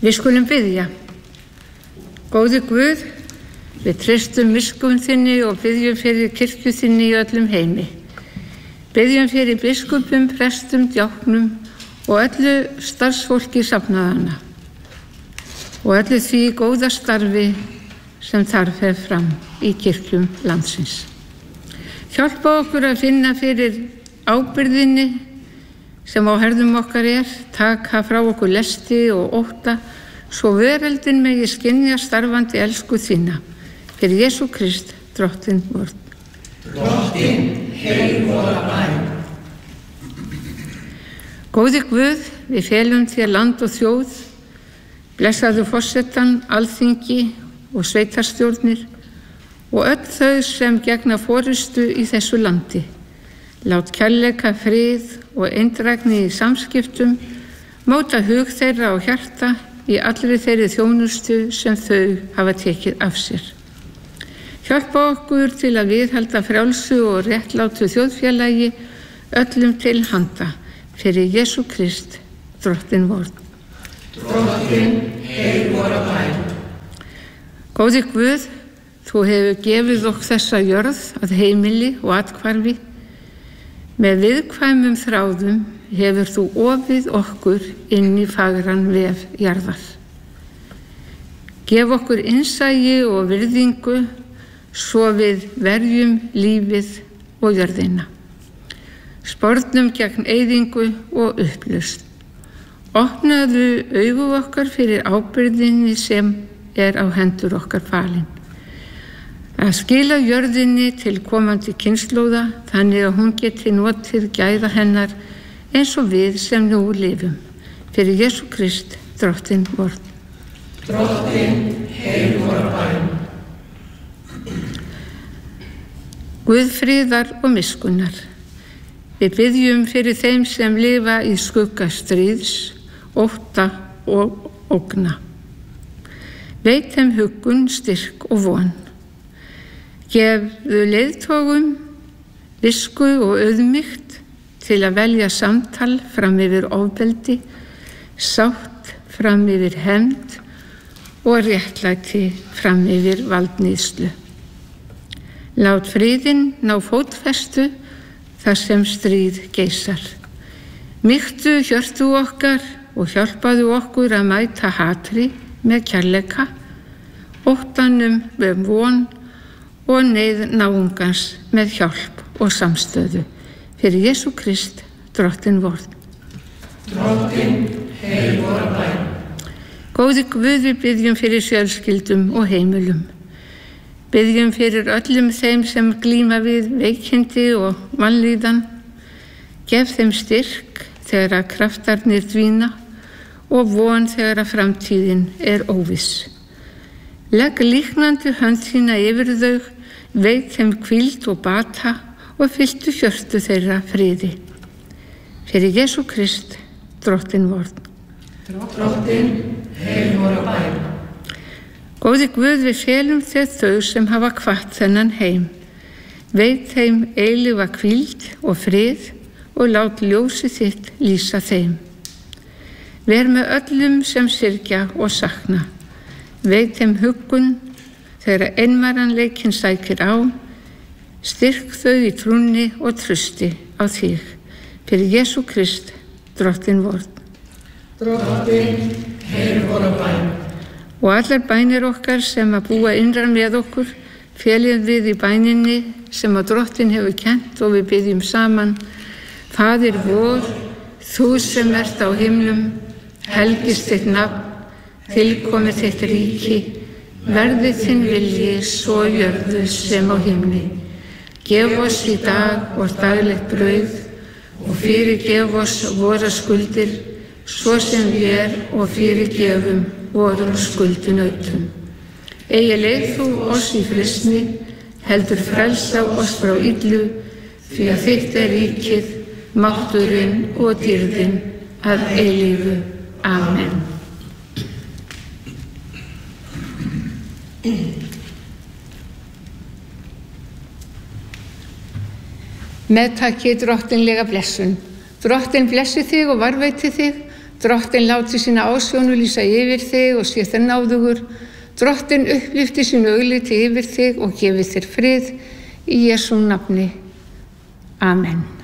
Við skulum biðja. Góði Guð, við treystum miskunn þinni og biðjum fyrir kirkju þinni í öllum heimi. Biðjum fyrir biskupum, prestum, djáknum og öllu starfsfólki safnaðanna og öllu því góða starfi sem þar fer fram í kirkjum landsins. Hjálpa okkur að finna fyrir ábyrgðinni sem á herðum okkar taka frá okkur lesti og ótta, svo veröldin megi skynja starfandi elsku þína. Fyrir Jesú Krist, Drottinn vor. Drottinn, heyr vora bæn. Góði Guð, við felum þér land og þjóð, blessaðu forsetann, alþingi og sveitarstjórnir og öll þau sem gegna forystu í þessu landi. Lát kærleika, frið og eindrægni í samskiptum móta hug þeirra og hjarta í allri þeirri þjónustu sem þau hafa tekið af sér. Hjálpa okkur til að viðhalda frjálsu og réttlátu þjóðfélagi öllum til handa. Fyrir Jesú Krist, Drottinn vor. Drottinn, heyr vora bæn. Góði Guð, þú hefur gefið okkur þessa jörð að heimili og athvarfi. Með viðkvæmum þráðum hefur þú ofið okkur inn í fagran vef jarðar. Gef okkur innsæi og virðingu svo við verjum lífið og jörðina. Spornum gegn eyðingu og upplausn. Opnaðu augu okkar fyrir ábyrgðinni sem á hendur okkar falin. Að skila jörðinni til komandi kynslóða þannig að hún geti notið gæða hennar eins og við sem nú lifum. Fyrir Jesú Krist, Drottinn vor. Drottinn, heyr vora bæn. Guð friðar og miskunnar. Við biðjum fyrir þeim sem lifa í skugga stríðs, ótta og ógna. Veit þeim huggun, styrk og von. Gefðu leiðtogum, visku og auðmýkt til að velja samtal fram yfir ofbeldi, sátt fram yfir hefnd og réttlæti fram yfir valdníðslu. Lát friðinn ná fótfestu þar sem stríð geisar. Mýktu hjörtu okkar og hjálpaðu okkur að mæta hatri með kærleika, óttanum með von og neyð náungans með hjálp og samstöðu. Fyrir Jesú Krist, Drottinn vor. Drottinn, heyr vora bæn. Góði Guð, við biðjum fyrir fjölskyldum og heimilum. Biðjum fyrir öllum þeim sem glíma við veikindi og vanlíðan. Gef þeim styrk þegar að kraftarnir dvína og von þegar að framtíðin óviss. Legg líknandi hönd þína yfir þau, veit þeim hvíld og bata og fylltu hjörtu þeirra friði. Fyrir Jesú Krist, Drottinn vor. Drottinn, heyr vora bæn. Góði Guð, við felum þér þau sem hafa kvatt þennan heim. Veit þeim eilífa hvíld og frið og lát ljósi þitt lýsa þeim. Ver með öllum sem syrgja og sakna. Veit þeim huggun þegar einmæranleikinn sækir á. Styrk þau í trúnni og trusti á þig. Fyrir Jesú Krist, Drottinn vor. Drottinn, heyr vora bæn. Og allar bænir okkar sem að búa innra með okkur, féljum við í bæninni sem að Drottinn hefur kennt og við biðjum saman. Faðir vor, þú sem ert á himnum, helgist þitt nafn, tilkomi þitt ríki, verði þinn vilji svo jörðu sem á himni. Gef oss í dag vort daglegt brauð og fyrirgef oss vora skuldir, svo sem við og fyrirgefum vorum skuldinautum. Eigi leið þú oss í frystni, heldur frelsa oss frá illu, því að þitt ríkið, mátturinn og dýrðin að eilífu. Amen. Meðtakið drottinlega blessun. Drottinn blessi þig og varðveiti þig. Drottinn láti sína ásjónu lýsa yfir þig og sé þér náðugur. Drottinn upplyfti sínu augliti yfir þig og gefi þér frið í Jesú nafni. Amen.